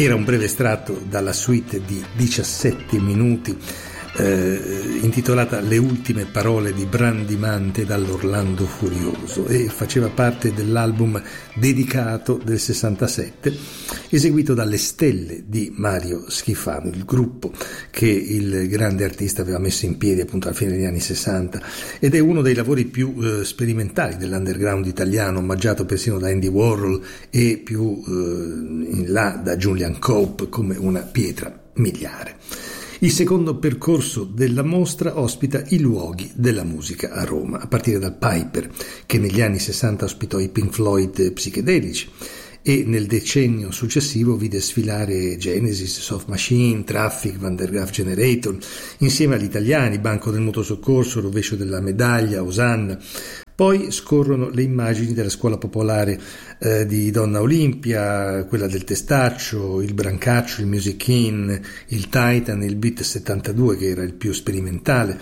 Era un breve estratto dalla suite di 17 minuti intitolata Le ultime parole di Brandimante dall'Orlando Furioso, e faceva parte dell'album dedicato del 67, eseguito dalle Stelle di Mario Schifano, il gruppo che il grande artista aveva messo in piedi appunto alla fine degli anni 60, ed è uno dei lavori più sperimentali dell'underground italiano, omaggiato persino da Andy Warhol e più in là da Julian Cope come una pietra miliare. Il secondo percorso della mostra ospita i luoghi della musica a Roma, a partire dal Piper, che negli anni 60 ospitò i Pink Floyd psichedelici e nel decennio successivo vide sfilare Genesis, Soft Machine, Traffic, Van der Graaf Generator, insieme agli italiani, Banco del Mutuo Soccorso, Rovescio della Medaglia, Osanna. Poi scorrono le immagini della scuola popolare di Donna Olimpia, quella del Testaccio, il Brancaccio, il Music Inn, il Titan, il Beat 72 che era il più sperimentale,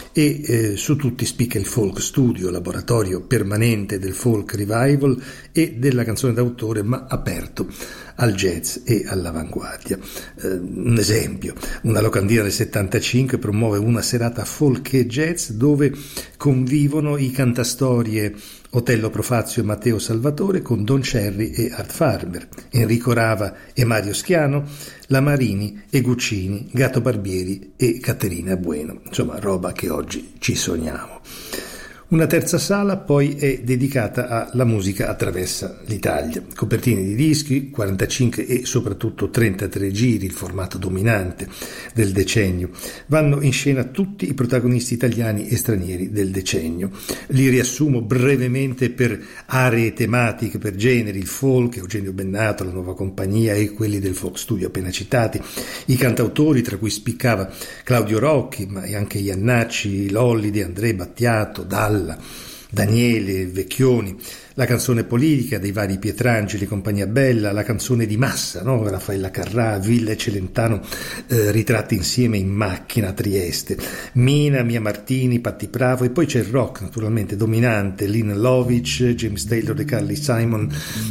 e su tutti spicca il Folk Studio, laboratorio permanente del folk revival e della canzone d'autore, ma aperto al jazz e all'avanguardia. Un esempio, una locandina del 75 promuove una serata folk e jazz dove convivono i cantastorie Otello Profazio e Matteo Salvatore con Don Cherry e Art Farmer, Enrico Rava e Mario Schiano, Lamarini e Guccini, Gatto Barbieri e Caterina Bueno, insomma roba che oggi ci sogniamo. Una terza sala poi è dedicata alla musica attraversa l'Italia. Copertine di dischi, 45 e soprattutto 33 giri, il formato dominante del decennio. Vanno in scena tutti i protagonisti italiani e stranieri del decennio. Li riassumo brevemente per aree tematiche, per generi: il folk, Eugenio Bennato, la Nuova Compagnia e quelli del Folk Studio appena citati, i cantautori tra cui spiccava Claudio Rocchi, ma anche Iannacci, Lollide, André Battiato, Dalla, Daniele, Vecchioni, la canzone politica dei vari Pietrangeli, Compagnia Bella, la canzone di massa, no? Raffaella Carrà, Villa e Celentano ritratti insieme in macchina a Trieste, Mina, Mia Martini, Patti Bravo, e poi c'è il rock naturalmente dominante, Lynn Lovitch, James Taylor e Carly Simon,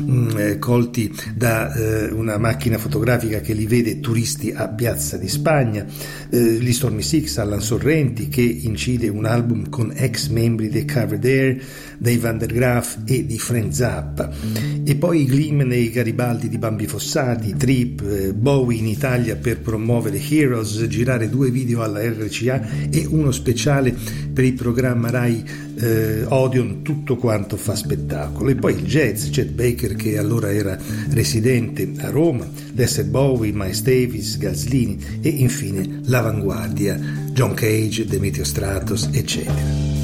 colti da una macchina fotografica che li vede turisti a Piazza di Spagna, gli Stormy Six, Alan Sorrenti che incide un album con ex membri dei Carved Air, dei Van der Graaf e di Frank Zappa, e poi i Gleeman e i Garibaldi di Bambi Fossati, Trip, Bowie in Italia per promuovere Heroes, girare 2 video alla RCA e uno speciale per il programma Rai Odeon, tutto quanto fa spettacolo. E poi il jazz, Chet Baker che allora era residente a Roma, Lester Bowie, Miles Davis, Gaslini e infine l'avanguardia, John Cage, Demetrio Stratos, eccetera.